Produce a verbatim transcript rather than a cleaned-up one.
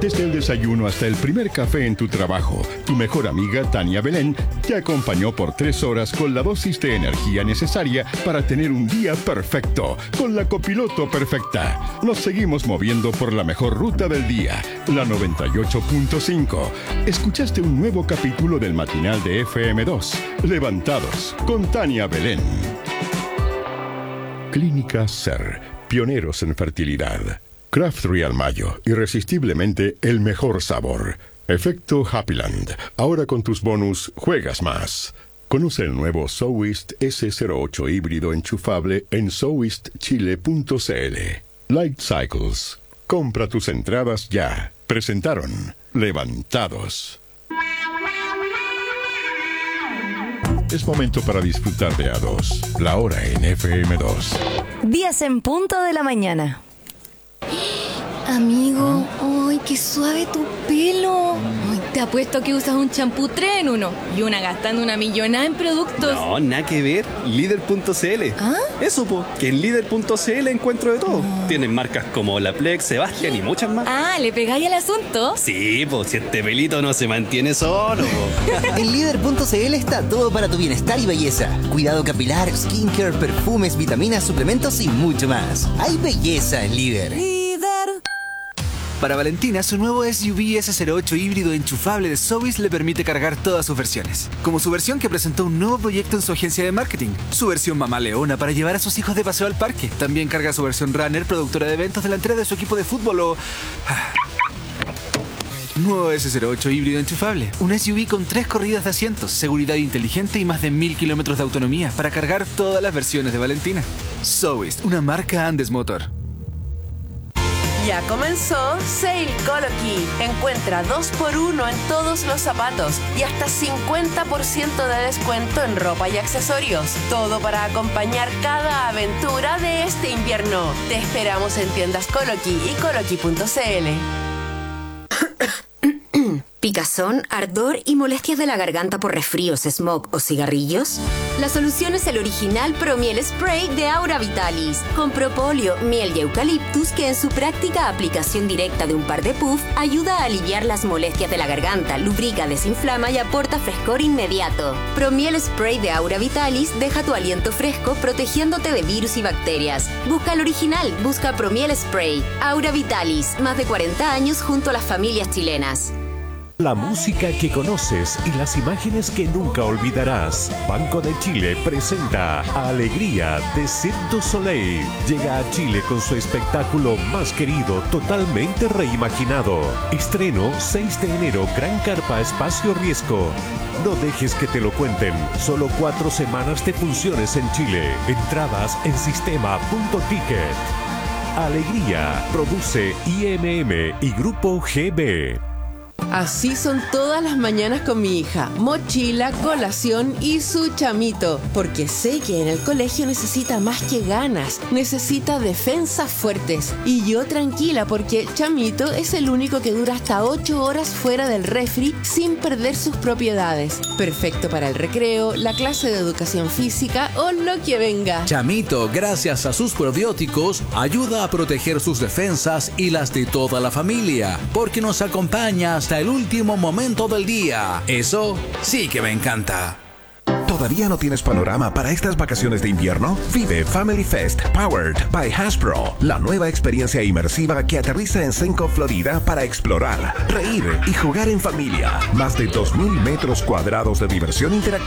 Desde el desayuno hasta el primer café en tu trabajo, tu mejor amiga Tania Belén te acompañó por tres horas con la dosis de energía necesaria para tener un día perfecto, con la copiloto perfecta. Nos seguimos moviendo por la mejor ruta del día, la noventa y ocho punto cinco. Escuchaste un nuevo capítulo del matinal de F M dos, Levantados, con Tania Belén. Clínica Ser, pioneros en fertilidad. Kraft Real Mayo, irresistiblemente el mejor sabor. Efecto Happyland, ahora con tus bonus juegas más. Conoce el nuevo Sowist ese cero ocho híbrido enchufable en sowist chile punto c l. Light Cycles, compra tus entradas ya. Presentaron Levantados. Es momento para disfrutar de A dos, la hora en F M dos. Días en punto de la mañana. Amigo, ¡ay, qué suave tu pelo! Ay, te apuesto que usas un champú tres en uno y una gastando una millonada en productos. No, nada que ver. Líder punto c l. ¿Ah? Eso, po, que en Líder punto c l encuentro de todo. No. Tienen marcas como La Plex, Sebastián y muchas más. Ah, ¿le pegáis al asunto? Sí, pues si este pelito no se mantiene solo, po. En Líder punto c l está todo para tu bienestar y belleza. Cuidado capilar, skincare, perfumes, vitaminas, suplementos y mucho más. Hay belleza en Líder. Para Valentina, su nuevo S U V ese cero ocho híbrido enchufable de Sowis le permite cargar todas sus versiones. Como su versión que presentó un nuevo proyecto en su agencia de marketing. Su versión Mamá Leona para llevar a sus hijos de paseo al parque. También carga su versión Runner, productora de eventos delantera de su equipo de fútbol o... Nuevo ese cero ocho híbrido enchufable. Un S U V con tres corridas de asientos, seguridad inteligente y más de mil kilómetros de autonomía para cargar todas las versiones de Valentina. Sowis, una marca Andes Motor. Ya comenzó Sale Coloquy. Encuentra dos por uno en todos los zapatos y hasta cincuenta por ciento de descuento en ropa y accesorios. Todo para acompañar cada aventura de este invierno. Te esperamos en tiendas Coloquy y coloquy punto c l. ¿Picazón, ardor y molestias de la garganta por resfríos, smog o cigarrillos? La solución es el original Promiel Spray de Aura Vitalis, con propóleo, miel y eucaliptus que en su práctica aplicación directa de un par de puff ayuda a aliviar las molestias de la garganta, lubrica, desinflama y aporta frescor inmediato. Promiel Spray de Aura Vitalis deja tu aliento fresco protegiéndote de virus y bacterias. Busca el original, busca Promiel Spray. Aura Vitalis, más de cuarenta años junto a las familias chilenas. La música que conoces y las imágenes que nunca olvidarás. Banco de Chile presenta Alegría de Cirque du Soleil. Llega a Chile con su espectáculo más querido, totalmente reimaginado. Estreno seis de enero, Gran Carpa Espacio Riesgo. No dejes que te lo cuenten. Solo cuatro semanas de funciones en Chile. Entradas en sistema punto ticket. Alegría produce I M M y Grupo G B. Así son todas las mañanas con mi hija. Mochila, colación y su chamito. Porque sé que en el colegio necesita más que ganas. Necesita defensas fuertes. Y yo tranquila porque chamito es el único que dura hasta ocho horas fuera del refri sin perder sus propiedades. Perfecto para el recreo, la clase de educación física o lo que venga. Chamito, gracias a sus probióticos, ayuda a proteger sus defensas y las de toda la familia. Porque nos acompaña hasta el último momento del día. Eso sí que me encanta. ¿Todavía no tienes panorama para estas vacaciones de invierno? Vive Family Fest Powered by Hasbro, la nueva experiencia inmersiva que aterriza en Senco, Florida para explorar, reír y jugar en familia. Más de dos mil metros cuadrados de diversión interactiva